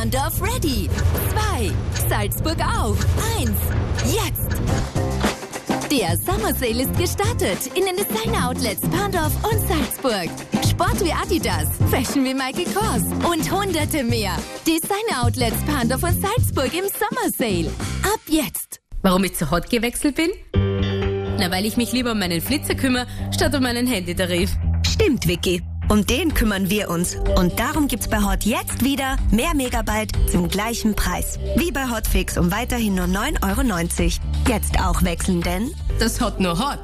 Pandorf ready. 2. Salzburg auch. 1. Jetzt. Der Summer Sale ist gestartet in den Designer-Outlets Pandorf und Salzburg. Sport wie Adidas, Fashion wie Michael Kors und hunderte mehr. Designer-Outlets Pandorf und Salzburg im Summer Sale. Ab jetzt. Warum ich zu Hot gewechselt bin? Na, weil ich mich lieber um meinen Flitzer kümmere, statt um meinen Handytarif. Stimmt, Vicky. Um den kümmern wir uns. Und darum gibt's bei Hot jetzt wieder mehr Megabyte zum gleichen Preis. Wie bei Hotfix um weiterhin nur 9,90 €. Jetzt auch wechseln, denn das Hot nur Hot.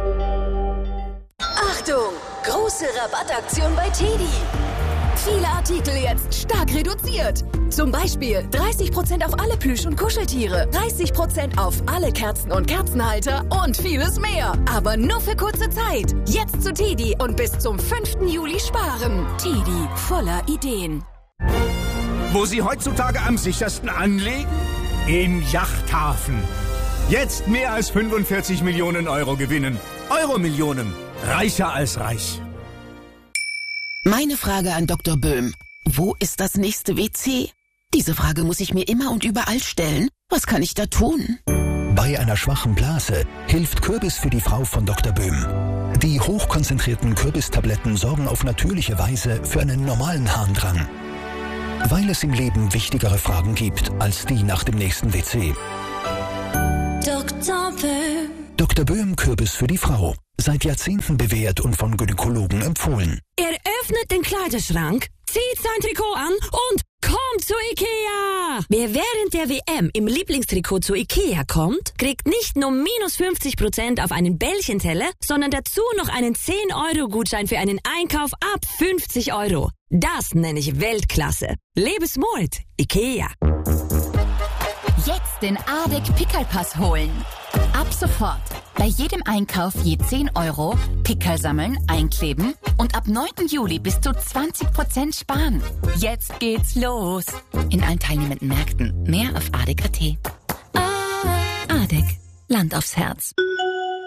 Achtung! Große Rabattaktion bei Teddy. Viele Artikel jetzt stark reduziert. Zum Beispiel 30% auf alle Plüsch- und Kuscheltiere, 30% auf alle Kerzen und Kerzenhalter und vieles mehr. Aber nur für kurze Zeit. Jetzt zu Teddy und bis zum 5. Juli sparen. Teddy, voller Ideen. Wo Sie heutzutage am sichersten anlegen? Im Yachthafen. Jetzt mehr als 45 Millionen Euro gewinnen. Euro-Millionen. Reicher als reich. Meine Frage an Dr. Böhm. Wo ist das nächste WC? Diese Frage muss ich mir immer und überall stellen. Was kann ich da tun? Bei einer schwachen Blase hilft Kürbis für die Frau von Dr. Böhm. Die hochkonzentrierten Kürbistabletten sorgen auf natürliche Weise für einen normalen Harndrang. Weil es im Leben wichtigere Fragen gibt als die nach dem nächsten WC. Dr. Böhm. Dr. Böhm Kürbis für die Frau. Seit Jahrzehnten bewährt und von Gynäkologen empfohlen. Er öffnet den Kleiderschrank, zieht sein Trikot an und kommt zu Ikea. Wer während der WM im Lieblingstrikot zu Ikea kommt, kriegt nicht nur minus 50% auf einen Bällchenteller, sondern dazu noch einen 10-Euro-Gutschein für einen Einkauf ab 50 €. Das nenne ich Weltklasse. Lebe smart, Ikea. Jetzt den ADEC Pickelpass holen. Ab sofort. Bei jedem Einkauf je 10 €, Pickel sammeln, einkleben und ab 9. Juli bis zu 20% sparen. Jetzt geht's los. In allen teilnehmenden Märkten. Mehr auf ADEC.at. ADEC. Land aufs Herz.